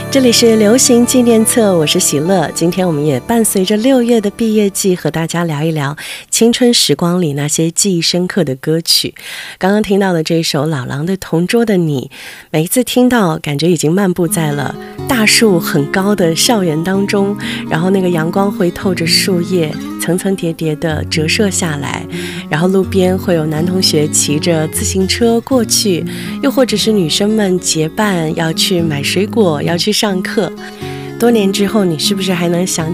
这里是流行纪念册，我是喜乐。今天我们也伴随着6月的毕业季，和大家聊一聊青春时光里那些记忆深刻的歌曲。刚刚听到的这首老狼的《同桌的你》，每一次听到感觉已经漫步在了大树很高的校园当中，然后那个阳光会透着树叶层层叠叠的折射下来，然后路边会有男同学骑着自行车过去，又或者是女生们结伴要去买水果，要去上课。多年之后，你是不是还能想